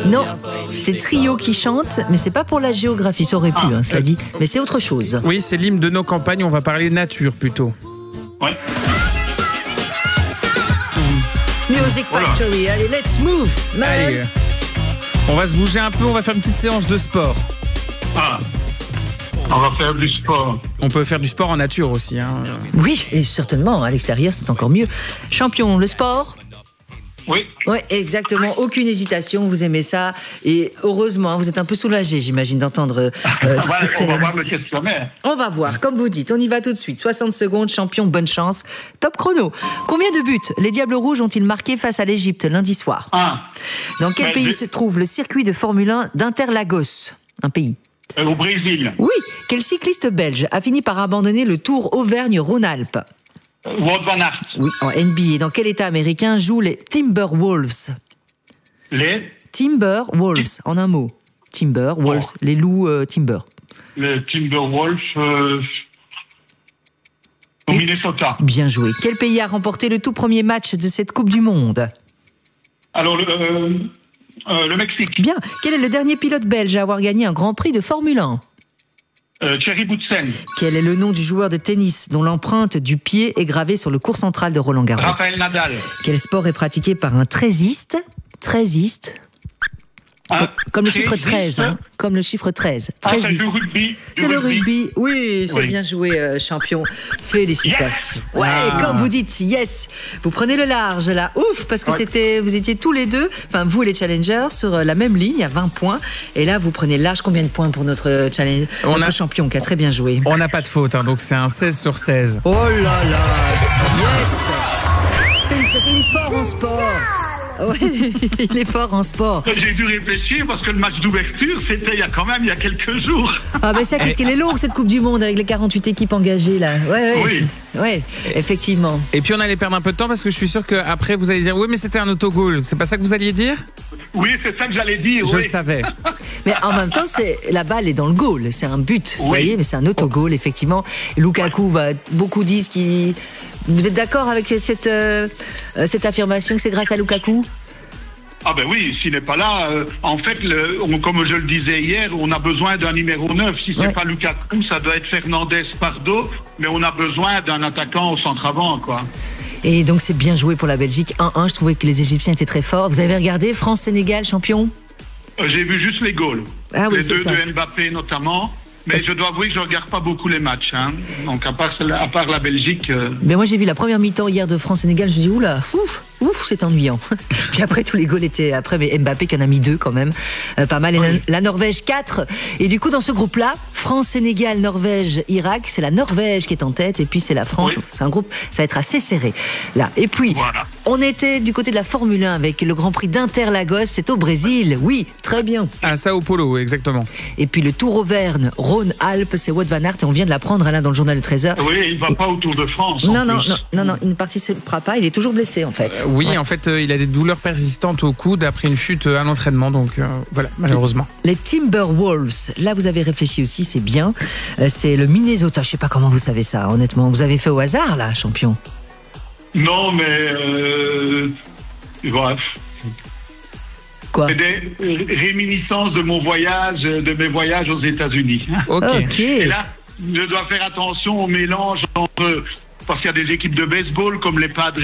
Non, c'est Trio qui chante, mais c'est pas pour la géographie, ça aurait pu, cela dit, mais c'est autre chose. Oui, c'est l'hymne de nos campagnes, on va parler nature plutôt. Ouais. Music Factory, allez, let's move, man. Allez, on va se bouger un peu, on va faire une petite séance de sport. On va faire du sport. On peut faire du sport en nature aussi. Oui, et certainement, à l'extérieur, c'est encore mieux. Champion, le sport ? Oui. Oui, exactement. Aucune hésitation, vous aimez ça. Et heureusement, vous êtes un peu soulagé, j'imagine, d'entendre On va voir le questionnaire. On va voir, comme vous dites. On y va tout de suite. 60 secondes, champion, bonne chance. Top chrono. Combien de buts les Diables Rouges ont-ils marqué face à l'Égypte lundi soir ? Dans quel pays se trouve le circuit de Formule 1 d'Interlagos ? Un pays. Au Brésil. Oui. Quel cycliste belge a fini par abandonner le Tour Auvergne-Rhône-Alpes ? Wout van Aert. Oui, en NBA. Dans quel état américain jouent les Timberwolves ? Les Timberwolves, en un mot. Timberwolves, les loups Timber. Les Timberwolves au Minnesota. Bien joué. Quel pays a remporté le tout premier match de cette Coupe du Monde ? Alors, le Mexique. Bien. Quel est le dernier pilote belge à avoir gagné un Grand Prix de Formule 1 ? Thierry Boutsen. Quel est le nom du joueur de tennis dont l'empreinte du pied est gravée sur le court central de Roland-Garros ? Rafael Nadal. Quel sport est pratiqué par un trésiste ? Comme le chiffre 13, comme le chiffre 13. C'est le rugby. C'est le rugby. Oui, c'est bien joué, champion. Félicitations. Yes. Comme vous dites, yes. Vous prenez le large, là. Ouf, parce que vous étiez tous les deux, enfin, vous et les challengers, sur la même ligne, à 20 points. Et là, vous prenez le large. Combien de points pour notre champion qui a très bien joué ? On n'a pas de faute, donc c'est un 16 sur 16. Oh là là. Yes. Félicitations, il est fort en sport. Ouais, il est fort en sport. J'ai dû réfléchir parce que le match d'ouverture, c'était il y a quelques jours. Ah ben ça, qu'est-ce qu'elle est longue cette Coupe du Monde avec les 48 équipes engagées là. Ouais, effectivement. Et puis on allait perdre un peu de temps parce que je suis sûr qu'après vous allez dire oui mais c'était un autogol. C'est pas ça que vous alliez dire ? Oui, c'est ça que j'allais dire. Je le savais. Mais en même temps, la balle est dans le goal, c'est un but, vous voyez, mais c'est un autogol effectivement. Lukaku, beaucoup disent qu'il... Vous êtes d'accord avec cette affirmation que c'est grâce à Lukaku ? Ah ben oui, s'il n'est pas là, en fait, comme je le disais hier, on a besoin d'un numéro 9. Si c'est pas Lukaku, ça doit être Fernandez Pardo, mais on a besoin d'un attaquant au centre-avant, quoi. Et donc c'est bien joué pour la Belgique. 1-1, je trouvais que les Égyptiens étaient très forts. Vous avez regardé France-Sénégal, champion ? J'ai vu juste les goals. Ah oui, les c'est deux ça. de Mbappé notamment. Mais je dois avouer que je ne regarde pas beaucoup les matchs. Donc à part la Belgique... Mais moi j'ai vu la première mi-temps hier de France-Sénégal, je me dis oula, c'est ennuyant. Puis après tous les goals étaient... Après mais Mbappé qui en a mis 2 quand même, pas mal. Et la Norvège 4. Et du coup dans ce groupe-là, France-Sénégal, Norvège, Irak, c'est la Norvège qui est en tête et puis c'est la France. Oui. C'est un groupe, ça va être assez serré. Là. Et puis on était du côté de la Formule 1 avec le Grand Prix d'Interlagos, c'est au Brésil. Oui, très bien. À Sao Paulo, exactement. Et puis le Tour Auvergne, Rhône-Alpes, c'est Wout van Aert et on vient de l'apprendre Alain dans le journal de 13h. Oui, il ne va pas au Tour de France. Non, il ne participera pas, il est toujours blessé en fait. Oui, en fait, il a des douleurs persistantes au coude après une chute à l'entraînement, donc voilà, malheureusement. Les Timberwolves, là vous avez réfléchi aussi, c'est bien. C'est le Minnesota, je ne sais pas comment vous savez ça, honnêtement. Vous avez fait au hasard là, champion? Non, mais bref. Quoi? C'est des réminiscences de mes voyages aux États-Unis. Ok. Et là, je dois faire attention au mélange entre... Parce qu'il y a des équipes de baseball comme les Padres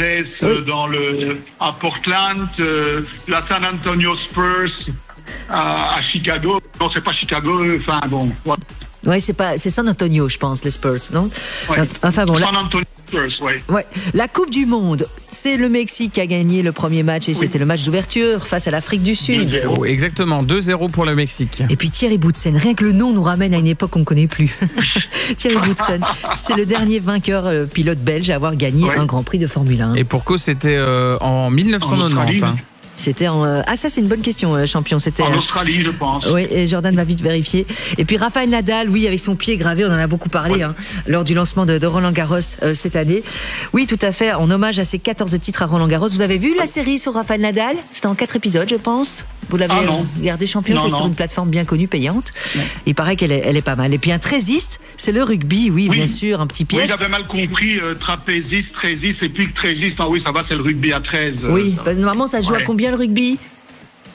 à Portland, la San Antonio Spurs à Chicago. Non, c'est pas Chicago, enfin bon. Ouais, c'est San Antonio, je pense, les Spurs, non? Ouais. Enfin bon. San Antonio Spurs, oui. Ouais. La Coupe du Monde, c'est le Mexique qui a gagné le premier match et c'était le match d'ouverture face à l'Afrique du Sud. 2-0. Exactement, 2-0 pour le Mexique. Et puis Thierry Boutsen, rien que le nom nous ramène à une époque qu'on ne connaît plus. Thierry Boutsen, c'est le dernier vainqueur pilote belge à avoir gagné un Grand Prix de Formule 1. Et pour cause, c'était en 1990. C'était ça c'est une bonne question, champion. C'était en Australie, je pense. Oui, et Jordan va vite vérifier. Et puis Rafael Nadal, oui, avec son pied gravé, on en a beaucoup parlé lors du lancement de Roland Garros cette année. Oui, tout à fait, en hommage à ses 14 titres à Roland Garros. Vous avez vu la série sur Rafael Nadal? C'était en 4 épisodes, je pense. Vous l'avez regardé, champion? C'est sur une plateforme bien connue, payante. Non. Il paraît qu'elle est pas mal. Et puis un trésiste, c'est le rugby, oui, bien sûr, un petit piège. Oui, j'avais mal compris, trapéziste, trésiste, et puis trésiste, oui, ça va, c'est le rugby à 13. Oui, parce que normalement, ça joue à combien le rugby?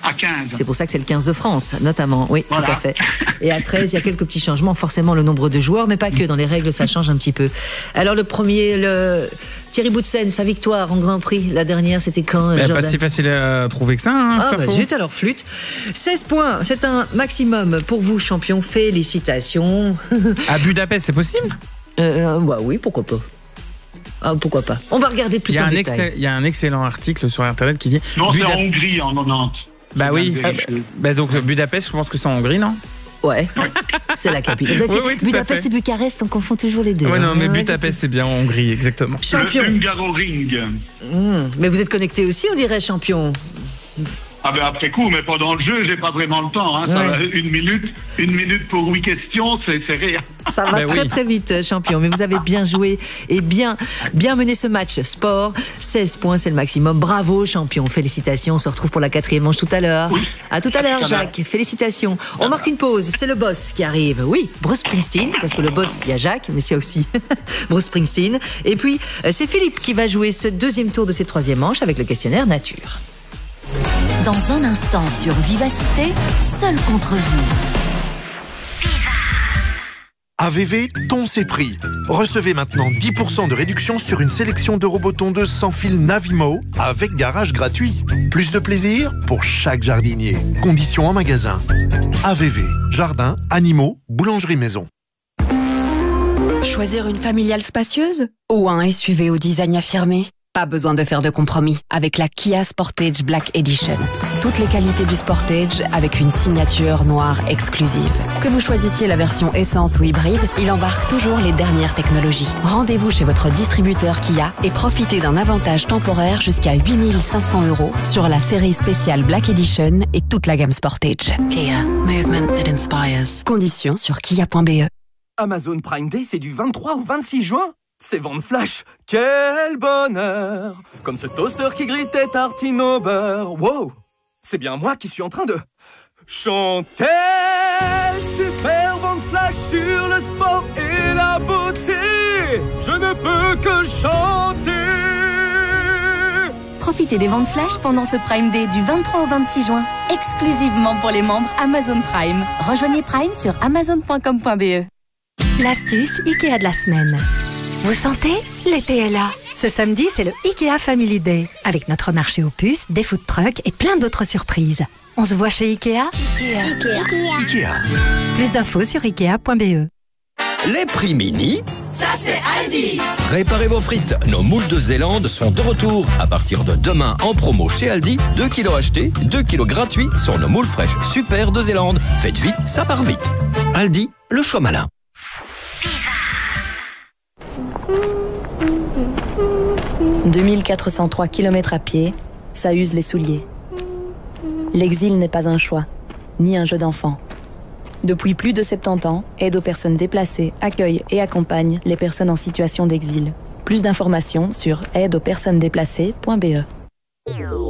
à 15. C'est pour ça que c'est le 15 de France, notamment. Oui, Voilà. tout à fait. Et à 13, il y a quelques petits changements. Forcément, le nombre de joueurs, mais pas que. Dans les règles, ça change un petit peu. Alors, Thierry Boutsen, sa victoire en Grand Prix. La dernière, c'était quand, Pas Jordan? si facile à trouver que ça, hein, Ah, cette bah info. zut, alors flûte. 16 points, c'est un maximum pour vous, champion. Félicitations. À Budapest, c'est possible? Bah oui, pourquoi pas. Ah, pourquoi pas. On va regarder plus en détail. Il y a un excellent article sur Internet qui dit... Non, c'est en Hongrie en 90. Bah oui. Je viens de vérifier. Bah donc Budapest, je pense que c'est en Hongrie, non? Ouais, c'est la capitale. Bah, Oui, oui, tout à Budapest fait. et Bucarest, on confond toujours les deux. Ouais, non, mais Ouais, Budapest, c'est bien en Hongrie, exactement. Champion. Le Hungaroring. Mais vous êtes connecté aussi, on dirait, champion. Ah ben après coup, mais pendant le jeu, j'ai pas vraiment le temps. Hein. Ça Ouais. va, une minute pour 8 questions, c'est rien. Ça va Ben très oui. très vite, champion. Mais vous avez bien joué et bien mené ce match sport. 16 points, c'est le maximum. Bravo, champion. Félicitations. On se retrouve pour la 4e manche tout à l'heure. Oui. À tout à l'heure, Ça va. Jacques. Félicitations. On marque une pause. C'est le boss qui arrive. Oui, Bruce Springsteen, parce que le boss, il y a Jacques, mais c'est aussi Bruce Springsteen. Et puis, c'est Philippe qui va jouer ce 2e tour de cette 3e manche avec le questionnaire nature. Dans un instant sur Vivacité, seul contre vous. AVV, ton c'est pris. Recevez maintenant 10% de réduction sur une sélection de robots tondeuses sans fil Navimo avec garage gratuit. Plus de plaisir pour chaque jardinier. Conditions en magasin. AVV, jardin, animaux, boulangerie maison. Choisir une familiale spacieuse ou un SUV au design affirmé? Pas besoin de faire de compromis avec la Kia Sportage Black Edition. Toutes les qualités du Sportage avec une signature noire exclusive. Que vous choisissiez la version essence ou hybride, il embarque toujours les dernières technologies. Rendez-vous chez votre distributeur Kia et profitez d'un avantage temporaire jusqu'à 8 500 € sur la série spéciale Black Edition et toute la gamme Sportage. Kia, movement that inspires. Conditions sur kia.be. Amazon Prime Day, c'est du 23 au 26 juin. C'est vente flash. Quel bonheur! Comme ce toaster qui grille tes tartines au beurre. Wow! C'est bien moi qui suis en train de chanter. Super vente flash sur le sport et la beauté. Je ne peux que chanter. Profitez des ventes flash pendant ce Prime Day du 23 au 26 juin, exclusivement pour les membres Amazon Prime. Rejoignez Prime sur amazon.com.be. L'astuce Ikea de la semaine. Vous sentez? L'été est là. Ce samedi, c'est le Ikea Family Day. Avec notre marché aux puces, des food trucks et plein d'autres surprises. On se voit chez Ikea? Ikea. Plus d'infos sur ikea.be. Les prix mini. Ça, c'est Aldi. Préparez vos frites. Nos moules de Zélande sont de retour. À partir de demain, en promo chez Aldi, 2 kilos achetés, 2 kilos gratuits sur nos moules fraîches super de Zélande. Faites vite, ça part vite. Aldi, le choix malin. 2403 km à pied, ça use les souliers. L'exil n'est pas un choix, ni un jeu d'enfant. Depuis plus de 70 ans, Aide aux personnes déplacées accueille et accompagne les personnes en situation d'exil. Plus d'informations sur aideauxpersonnesdéplacées.be.